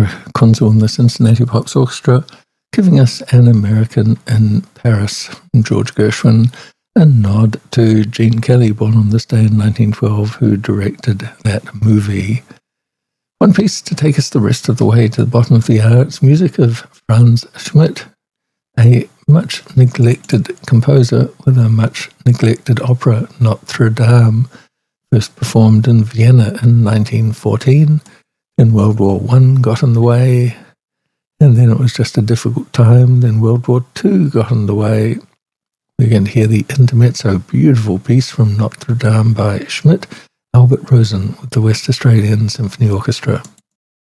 Pierre Consul and the Cincinnati Pops Orchestra, giving us An American in Paris from George Gershwin, a nod to Gene Kelly, born on this day in 1912, who directed that movie. One piece to take us the rest of the way to the bottom of the hour. It's music of Franz Schmidt, a much neglected composer with a much neglected opera, Notre Dame, first performed in Vienna in 1914. Then World War I got in the way, and then it was just a difficult time. Then World War II got in the way. We're going to hear the intermezzo, beautiful piece from Notre Dame by Schmidt, Albert Rosen with the West Australian Symphony Orchestra.